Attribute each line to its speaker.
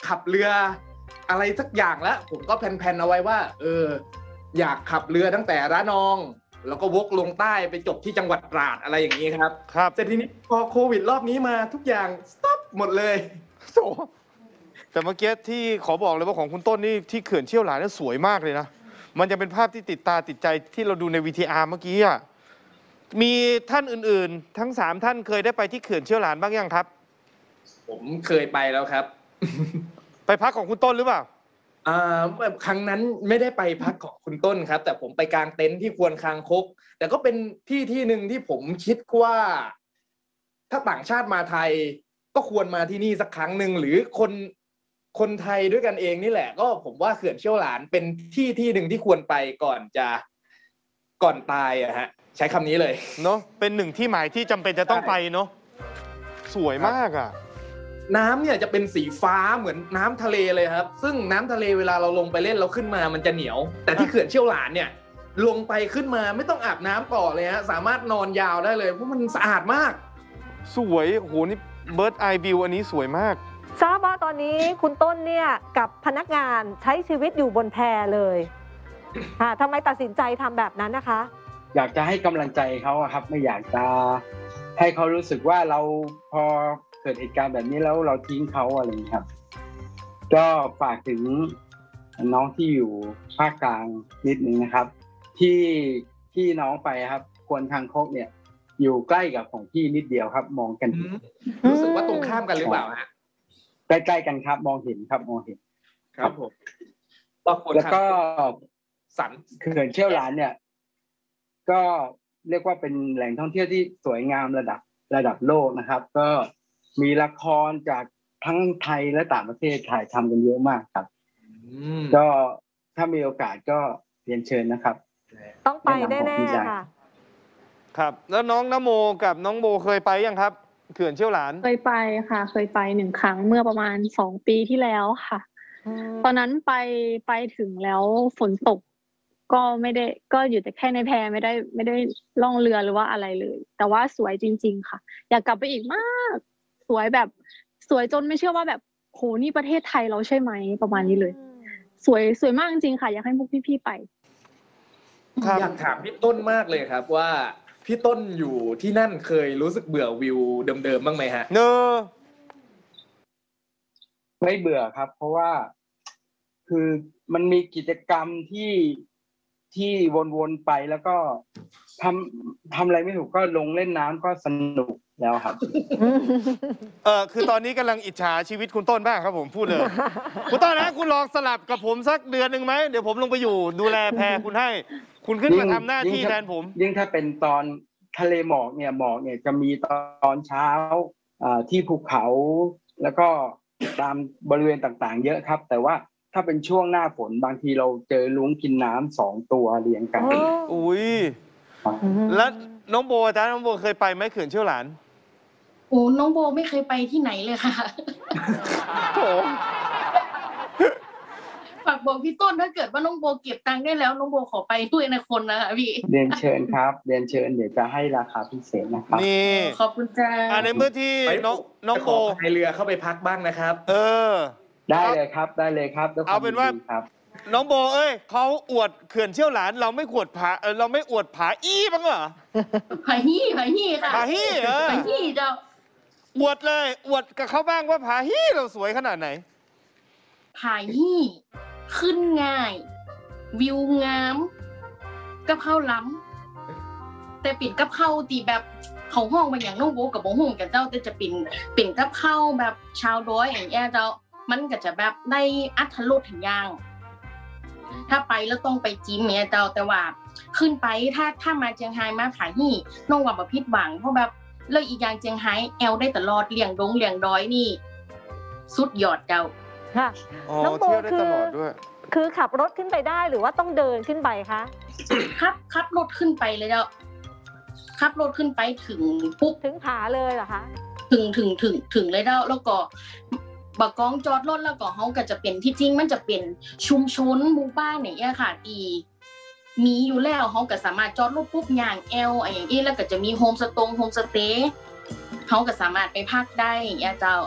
Speaker 1: ขับเรืออะไรสักอย่างแล้วผมก็แพลนเอาไว้ว่าอยากขับเรือตั้งแต่ระนองแล้วก็วกลงใต้ไปจบที่จังหวัดตราดอะไรอย่างนี้ครับแต่ทีนี้พอโควิดรอบนี้มาทุกอย่างสต็อปหมดเลย
Speaker 2: โอ้แต่เมื่อกี้ที่ขอบอกเลยว่าของคุณต้นนี่ที่เขื่อนเชี่ยวหลานนี่สวยมากเลยนะมันจะเป็นภาพที่ติดตาติดใจที่เราดูใน VTR เมื่อกี้อ่ะมีท่านอื่นๆทั้ง3ท่านเคยได้ไปที่เขื่อนเชี่ยวหลานบ้างยังครับ
Speaker 1: ผมเคยไปแล้วครับ
Speaker 2: ไปพักของคุณต้นหรือเปล่า
Speaker 1: ครั้งนั้นไม่ได้ไปพักของคุณต้นครับแต่ผมไปกางเต็นท์ที่ควนคางคกแต่ก็เป็นที่หนึ่งที่ผมคิดว่าถ้าต่างชาติมาไทยก็ควรมาที่นี่สักครั้งหนึ่งหรือคนไทยด้วยกันเองนี่แหละก็ผมว่าเขื่อนเชี่ยวหลานเป็นที่หนึ่งที่ควรไปก่อนตายอะฮะใช้คำนี้เลย
Speaker 2: เนาะเป็นหนึ่งที่หมายที่จำเป็นจะต้องไปเนาะสวยมากอะ
Speaker 1: น้ำเนี่ยจะเป็นสีฟ้าเหมือนน้ำทะเลเลยครับซึ่งน้ำทะเลเวลาเราลงไปเล่นเราขึ้นมามันจะเหนียวแต่ที่เขื่อนเชี่ยวหลานเนี่ยลงไปขึ้นมาไม่ต้องอาบน้ำต่อเลยฮะสามารถนอนยาวได้เลยเพราะมันสะอาดมาก
Speaker 2: สวยโหนี่เบิร์ดไอวิวอันนี้สวยมาก
Speaker 3: ทราบว่าตอนนี้คุณต้นเนี่ยกับพนักงานใช้ชีวิตอยู่บนแพเลยทำไมตัดสินใจทำแบบนั้นนะคะ
Speaker 4: อยากจะให้กำลังใจเขาครับไม่อยากจะให้เขารู้สึกว่าเราพอเกิดเหตุการณ์แบบนี้แล้วเราทิ้งเขาอะไรอย่างนี้ครับก็ฝากถึงน้องที่อยู่ภาคกลางนิดนึงนะครับที่น้องไปครับควนคางคกเนี่ยอยู่ใกล้กับของพี่นิดเดียวครับมองกัน
Speaker 1: รู้สึกว่าตรงข้ามกันหรือเปล่าฮะ
Speaker 4: ใกล้ๆกันครับมองเห็นครับมองเห็น
Speaker 1: ครับผม
Speaker 4: แล้วก็สันเขื่อนเชี่ยวหลานเนี่ยก็เรียกว่าเป็นแหล่งท่องเที่ยวที่สวยงามระดับโลกนะครับก็มีละครจากทั้งไทยและต่างประเทศถ่ายทำกันเยอะมากครับก็ถ้ามีโอกาสก็เรียนเชิญนะครับ
Speaker 3: ต้องไปแน่ๆค่ะ
Speaker 2: ครับแล้วน้องนโมกับน้องโบเคยไปยังครับเขื่อนเชี่ยวหลาน
Speaker 5: เคยไปค่ะเคยไป1 ครั้งเมื่อประมาณ2 ปีที่แล้วค่ะตอนนั้นไปถึงแล้วฝนตกก็ไม่ได้ก็อยู่แต่แค่ในแพไม่ได้ล่องเรือหรือว่าอะไรเลยแต่ว่าสวยจริงๆค่ะอยากกลับไปอีกมากสวยแบบสวยจนไม่เชื่อว่าแบบโหนี่ประเทศไทยเราใช่ไหมประมาณนี้เลยสวยมากจริงๆค่ะอยากให้พวกพี่ๆไป
Speaker 1: อยากถามพี่ต้นมากเลยครับว่าพี่ต้นอยู่ที่นั่นเคยรู้สึกเบื่อวิวเดิมๆบ้างไหมฮะ
Speaker 4: ไม่เบื่อครับเพราะว่าคือมันมีกิจกรรมที่วนๆไปแล้วก็ทำอะไรไม่ถูกก็ลงเล่นน้ำก็สนุกแล้วครับ
Speaker 2: คือตอนนี้กำลังอิจฉาชีวิตคุณต้นบ้างครับผมพูดเลยคุณต้นนะคุณลองสลับกับผมสักเดือนหนึ่งไหมเดี๋ยวผมลงไปอยู่ดูแลแพคุณให้คุณขึ้นมาทำหน้าที่แทนผม
Speaker 4: ยิ่งถ้าเป็นตอนทะเลหมอกเนี่ยจะมีตอนเช้าที่ภูเขาแล้วก็ตามบริเวณต่างๆเยอะครับแต่ว่าถ้าเป็นช่วงหน้าฝนบางทีเราเจอลุ้งกินน้ำ2 ตัวเรียงกัน
Speaker 2: อุ้ยแล้วน้องโบอาจารย์น้องโบเคยไปไหมเขื่อนเชี่ยวหลาน
Speaker 6: โอ้น้องโบไม่เคยไปที่ไหนเลยค่ะ
Speaker 2: โอ้
Speaker 6: ฝากบอกพี่ต้นถ้าเกิดว่าน้องโบเก็บตังค์ได้แล้วน้องโบขอไปด้วยนะคนนะคะพี่
Speaker 4: เรียนเชิญครับเรียนเชิญเดี๋ยวจะให้ราคาพิเศษนะครับ
Speaker 2: นี่
Speaker 6: ขอบคุณจ้า
Speaker 2: ในเมื่อที่น้องโบ
Speaker 1: ในเรือเข้าไปพักบ้างนะครับ
Speaker 4: ได้เลยครับได้เลยครับ
Speaker 2: เอาเป็นว่าน้องโบเขาอวดเขื่อนเชี่ยวหลานเราไม่อวดผาอี้บ้างเหรอ
Speaker 6: ผาฮี่ค่ะ
Speaker 2: ผาฮี่
Speaker 6: ผาฮี่เจ้า
Speaker 2: อวดเลยอวดกับเขาบ้างว่าผาฮี่เราสวยขนาดไหน
Speaker 6: ผาฮี่ขึ้นง่ายวิวงามกะเพราล้ำแต่ปิ่นกะเพราตีแบบเขาห้องมาอย่างน้องโบกับโบห้องกับเจ้าแต่จะปิ่นกะเพราแบบชาวดอยอย่างเงี้ยเจ้ามันก็จะแบบได้อรรถรสถึงอย่างถ้าไปแล้วต้องไปจิ้มเนี่ยเจ้าแต่ว่าขึ้นไปถ้ามาเจียงไฮ้มาผาฮี่น้องว่าบ่ผิดหวังเพราะแบบเลยอีกอย่างเจียงไฮ้แอลได้ตลอดเลี่ยงดงเลี่ยงดอยนี่สุดยอดเจ้า
Speaker 3: ค่ะน้องโบคือขับรถขึ้นไปได้หรือว่าต้องเดินขึ้นไปคะ
Speaker 6: ขับรถขึ้นไปเลยเจ้าขับรถขึ้นไปถึงปุ๊บ
Speaker 3: ถึงผาเลยเหรอคะ
Speaker 6: ถึงเลยเจ้าแล้วก็บักกองจอดรถแล้วก็เฮาก็จะเป็นที่จริงมันจะเป็นชุมชนหมู่บ้านอย่างเงี้ยค่ะมีอยู่แล้วเฮาก็สามารถจอดรถปุ๊บย่างแอลอย่างนี้แล้วก็จะมีโฮมสเตย์เฮาก็สามารถไปพักได้อย่างเงี้ยเจ้า